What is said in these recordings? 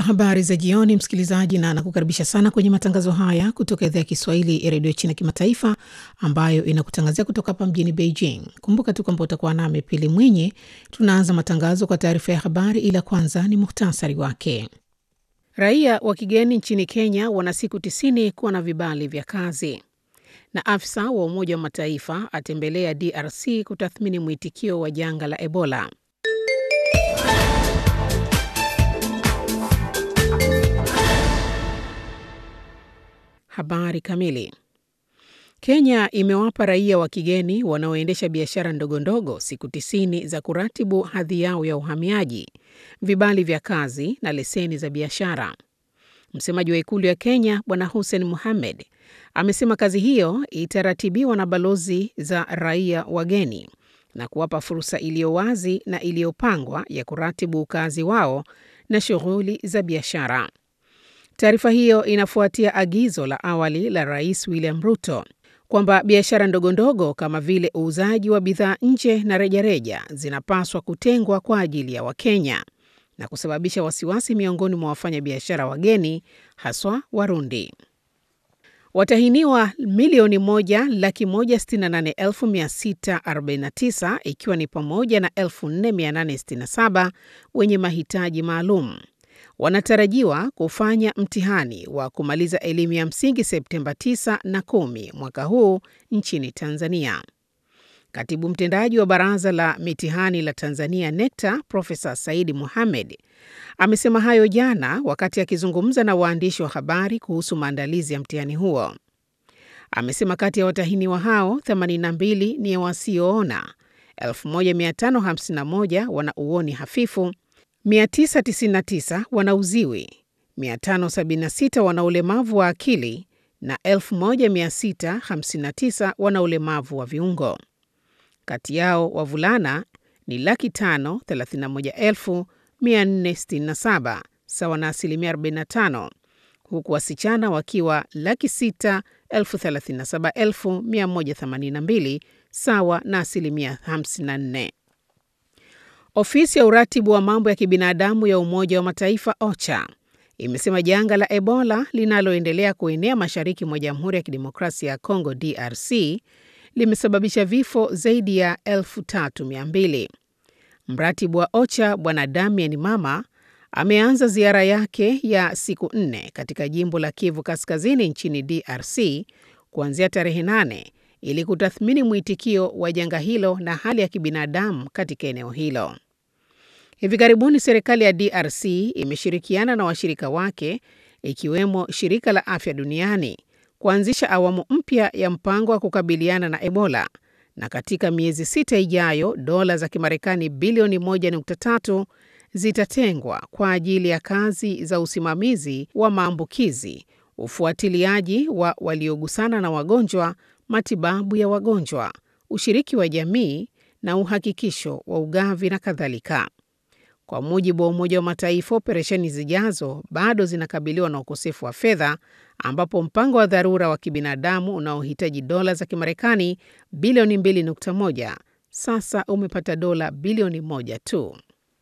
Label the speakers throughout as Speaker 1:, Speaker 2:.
Speaker 1: Habari za jioni msikilizaji, na nakukaribisha sana kwenye matangazo haya kutoka idhaa ya Kiswahili ya Radio China Kimataifa ambayo inakutangazia kutoka hapa mjini Beijing. Kumbuka tu kwamba utakuwa nami Pili Mwinyi. Tunaanza matangazo kwa taarifa ya habari, ila kwanza ni muhtasari wake. Raia wa kigeni nchini Kenya wana siku 90 kuwa na vibali vya kazi. Na afisa wa Umoja wa Mataifa atembelea DRC kutathmini mwitikio wa janga la Ebola. Habari kamili. Kenya imewapa raia wa kigeni wanaoendesha biashara ndogondogo siku 90 za kuratibu hadhi yao ya uhamiaji, vibali vya kazi na leseni za biashara. Msemaji wa Ikulu ya Kenya, Bwana Hussein Mohamed, amesema kazi hiyo itaratibiwa na balozi za raia wageni na kuwapa fursa iliyo wazi na iliyopangwa ya kuratibu kazi wao na shughuli za biashara. Taarifa hiyo inafuatia agizo la awali la Rais William Ruto kwamba biashara ndogondogo kama vile uuzaji wa bidhaa nje na rejareja zinapaswa kutengwa kwa ajili ya Wakenya na kusababisha wasiwasi miongoni mwa wafanyabiashara wageni, haswa Warundi. Watahiniwa milioni 1,168,649 ikiwa ni pamoja na 4,867 wenye mahitaji maalum wanatarajiwa kufanya mtihani wa kumaliza elimu ya msingi Septemba 9 na 10 mwaka huu nchini Tanzania. Katibu mtendaji wa Baraza la Mitihani la Tanzania NECTA, Profesa Saidi Mohamed, amesema hayo jana wakati akizungumza na waandishi wa habari kuhusu maandalizi ya mtihani huo. Amesema kati ya watahiniwa hao 82 ni wasioona, 1551 wana uoni hafifu, 999 wana uziwi, 576 wana ulemavu wa akili na 1659 wana ulemavu wa viungo. Kati yao wavulana ni 531,467 sawa na 45%, huku wasichana wakiwa 637,182 sawa na 54%. Ofisi ya uratibu wa mambo ya kibinadamu ya Umoja wa Mataifa OCHA imesema janga la Ebola linaloendelea kuenea mashariki mwa Jamhuri ya Kidemokrasia ya Kongo DRC limesababisha vifo zaidi ya 3,200. Mratibu wa OCHA Bwana Damian Mama ameanza ziara yake ya siku 4 katika jimbo la Kivu Kaskazini nchini DRC kuanzia tarehe 8 ili kutathmini mwitikio wa janga hilo na hali ya kibinadamu katika eneo hilo. Hivi karibuni serikali ya DRC imeshirikiana na washirika wake ikiwemo Shirika la Afya Duniani kuanzisha awamu mpya ya mpango wa kukabiliana na Ebola, na katika miezi 6 ijayo dola za Kimarekani bilioni 1.3 zitatengwa kwa ajili ya kazi za usimamizi wa maambukizi, ufuatiliaji wa waliogusana na wagonjwa, matibabu ya wagonjwa, ushiriki wa jamii na uhakikisho wa ugavi na kadhalika. Kwa mujibu wa Umoja wa Mataifa, operesheni zijazo bado zinakabiliwa na ukosefu wa fedha, ambapo mpango wa dharura wa kibinadamu unaohitaji dola za Kimarekani bilioni 2.1 sasa umepata dola bilioni 1 tu.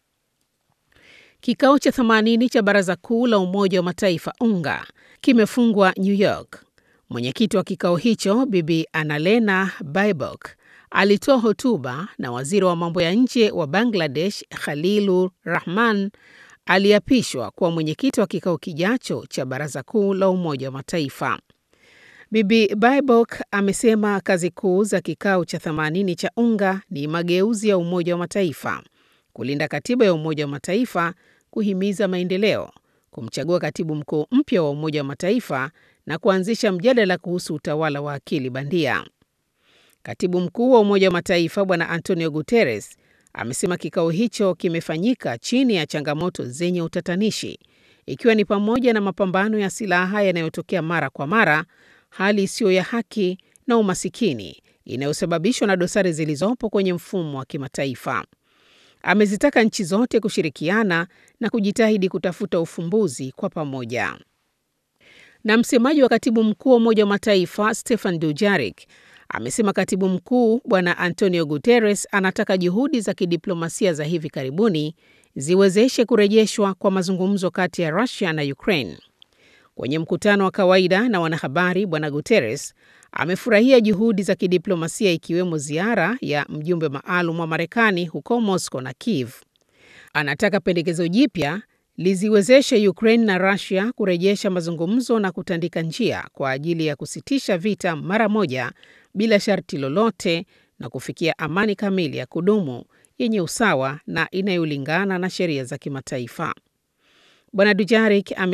Speaker 1: Kikao cha 80 cha Baraza Kuu la Umoja wa Mataifa UNGA kimefungwa New York. Mwenyekiti wa kikao hicho Bibi Annalena Baerbock alitoa hotuba na waziri wa mambo ya nje wa Bangladesh Khalilur Rahman aliapishwa kuwa mwenyekiti wa kikao kijacho cha Baraza Kuu la Umoja wa Mataifa. Bibi Baerbock amesema kazi kuu za kikao cha 80 cha UNGA ni mageuzi ya Umoja wa Mataifa, kulinda katiba ya Umoja wa Mataifa, kuhimiza maendeleo, kumchagua katibu mkuu mpya wa Umoja wa Mataifa na kuanzisha mjadala kuhusu utawala wa akili bandia. Katibu mkuu wa Umoja wa Mataifa Bwana Antonio Guterres amesema kikao hicho kimefanyika chini ya changamoto zenye utatanishi, ikiwa ni pamoja na mapambano ya silaha yanayotokea mara kwa mara, hali isiyo ya haki na umasikini inayosababishwa na dosari zilizopo kwenye mfumo wa kimataifa. Amezitaka nchi zote kushirikiana na kujitahidi kutafuta ufumbuzi kwa pamoja. Na msemaji wa katibu mkuu wa Umoja wa Mataifa Stefan Dujarric amesema katibu mkuu Bwana Antonio Guterres anataka juhudi za kidiplomasia za hivi karibuni ziwezeshe kurejeshwa kwa mazungumzo kati ya Russia na Ukraine. Kwenye mkutano wa kawaida na wanahabari, Bwana Guterres amefurahia juhudi za kidiplomasia ikiwemo ziara ya mjumbe maalum wa Marekani huko Moscow na Kiev. Anataka pendekezo jipya liziwezeshe Ukraine na Russia kurejesha mazungumzo na kutandika njia kwa ajili ya kusitisha vita mara moja bila sharti lolote na kufikia amani kamili ya kudumu yenye usawa na inayolingana na sheria za kimataifa. Bwana Dujarric